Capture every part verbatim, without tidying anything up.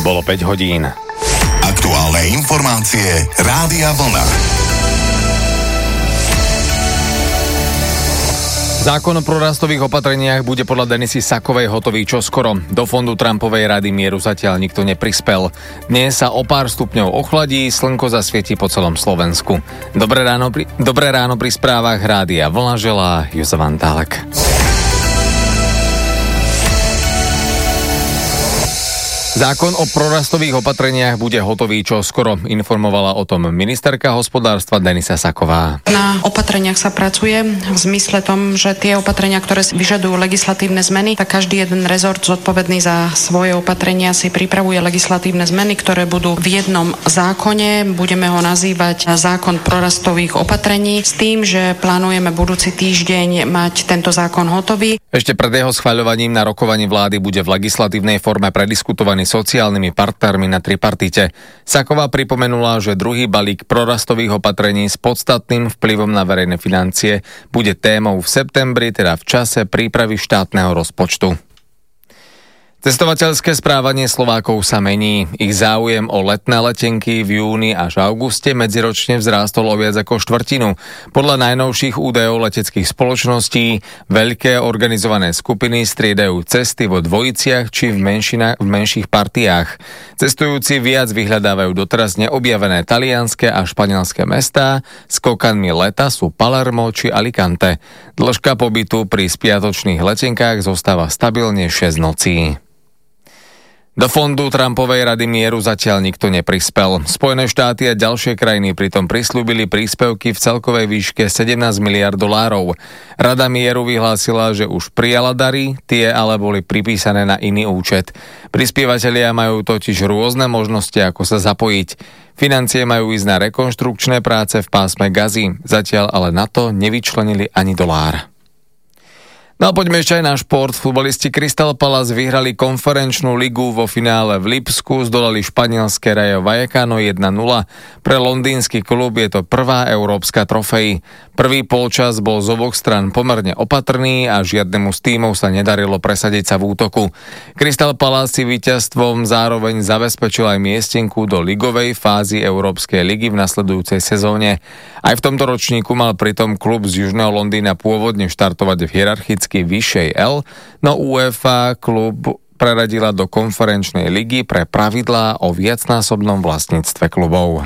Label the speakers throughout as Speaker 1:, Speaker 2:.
Speaker 1: Bolo päť hodín.
Speaker 2: Aktuálne informácie Rádia Vlna.
Speaker 1: Zákon o prorastových opatreniach bude podľa Denisy Sakovej hotový čoskoro. Do fondu Trumpovej rady mieru zatiaľ nikto neprispel. Dnes sa o pár stupňov ochladí, slnko zasvieti po celom Slovensku. Dobré ráno pri, dobré ráno pri správach Rádia Vlna želá Jozef Antálek. Zákon o prorastových opatreniach bude hotový čoskoro, informovala o tom ministerka hospodárstva Denisa Saková.
Speaker 3: Na opatreniach sa pracuje v zmysle tom, že tie opatrenia, ktoré vyžadujú legislatívne zmeny, tak každý jeden rezort zodpovedný za svoje opatrenia si pripravuje legislatívne zmeny, ktoré budú v jednom zákone. Budeme ho nazývať zákon prorastových opatrení s tým, že plánujeme budúci týždeň mať tento zákon hotový.
Speaker 1: Ešte pred jeho schvaľovaním na rokovaní vlády bude v legislatívnej forme prediskutovaný sociálnymi partnermi na tripartite. Saková pripomenula, že druhý balík prorastových opatrení s podstatným vplyvom na verejné financie bude témou v septembri, teda v čase prípravy štátneho rozpočtu. Cestovateľské správanie Slovákov sa mení. Ich záujem o letné letenky v júni až auguste medziročne vzrástol o viac ako štvrtinu. Podľa najnovších údajov leteckých spoločností veľké organizované skupiny striedajú cesty vo dvojiciach či v, menšina, v menších partiách. Cestujúci viac vyhľadávajú doteraz neobjavené talianske a španielské mestá. Skokanmi leta sú Palermo či Alicante. Dĺžka pobytu pri spiatočných letenkách zostáva stabilne šesť nocí. Do fondu Trumpovej rady mieru zatiaľ nikto neprispel. Spojené štáty a ďalšie krajiny pritom prislúbili príspevky v celkovej výške sedemnásť miliárd dolárov. Rada mieru vyhlásila, že už prijala dary, tie ale boli pripísané na iný účet. Prispievateľia majú totiž rôzne možnosti, ako sa zapojiť. Financie majú ísť na rekonštrukčné práce v pásme Gazy. Zatiaľ ale na to nevyčlenili ani dolár. No a poďme ešte aj na šport. Futbalisti Crystal Palace vyhrali konferenčnú ligu vo finále v Lipsku, zdolali španielské Rayo Vallecano jeden nula. Pre londýnsky klub je to prvá európska trofej. Prvý polčas bol z oboch strán pomerne opatrný a žiadnemu z tímov sa nedarilo presadiť sa v útoku. Crystal Palace si víťazstvom zároveň zabezpečil aj miestenku do ligovej fázy Európskej ligy v nasledujúcej sezóne. Aj v tomto ročníku mal pritom klub z Južného Londýna pôvodne štartovať v hierarchicky vyššej L, no UEFA klub preradila do konferenčnej ligy pre pravidlá o viacnásobnom vlastníctve klubov.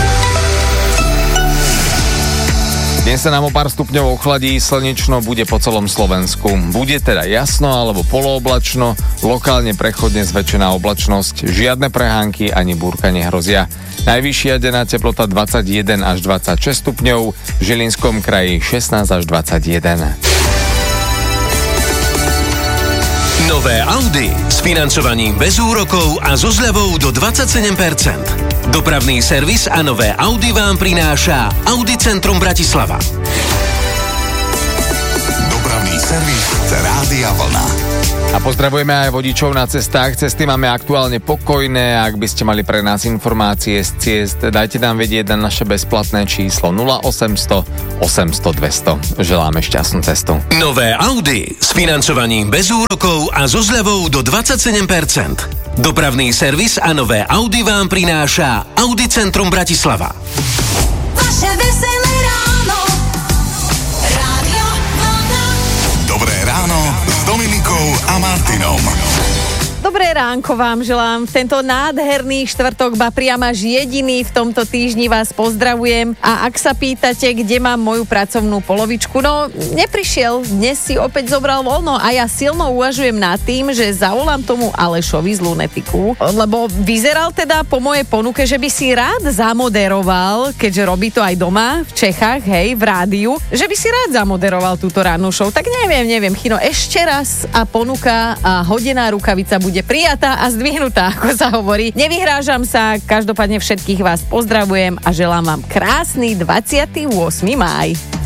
Speaker 1: Dnes sa nám o pár stupňov ochladí, slnečno bude po celom Slovensku. Bude teda jasno alebo polooblačno, lokálne prechodne zväčšená oblačnosť, žiadne prehánky ani búrka nehrozia. Najvyššia denná teplota dvadsaťjeden až dvadsaťšesť stupňov, v Žilinskom kraji šestnásť až dvadsaťjeden.
Speaker 4: Nové Audi s financovaním bez úrokov a so zľavou do dvadsaťsedem percent. Dopravný servis a nové Audi vám prináša Audi Centrum Bratislava.
Speaker 2: Dopravný servis Rádia Vlna.
Speaker 1: A pozdravujeme aj vodičov na cestách. Cesty máme aktuálne pokojné. Ak by ste mali pre nás informácie z ciest, dajte nám vedieť na naše bezplatné číslo nula osemsto osemsto dvesto. Želáme šťastnú cestu.
Speaker 4: Nové Audi s financovaním bez úrokov a so zľavou do dvadsaťsedem percent. Dopravný servis a nové Audi vám prináša Audi Centrum Bratislava.
Speaker 5: Vaše veselé ráno. Rádio Vlna.
Speaker 2: Dobré ráno s Dominikou a Martinom.
Speaker 6: Dobré ránko vám želám. V tento nádherný štvrtok, ba priam až jediný v tomto týždni vás pozdravujem. A ak sa pýtate, kde mám moju pracovnú polovičku, no neprišiel, dnes si opäť zobral voľno a ja silno uvažujem nad tým, že zavolám tomu Alešovi z Lunetiku, lebo vyzeral teda po mojej ponuke, že by si rád zamoderoval, keďže robí to aj doma v Čechách, hej, v rádiu, že by si rád zamoderoval túto rannú show. Tak neviem, neviem, Chino, ešte raz a ponuka a hodená rukavica bude prijatá a zdvihnutá, ako sa hovorí. Nevyhrážam sa, každopádne všetkých vás pozdravujem a želám vám krásny dvadsiateho ôsmeho mája.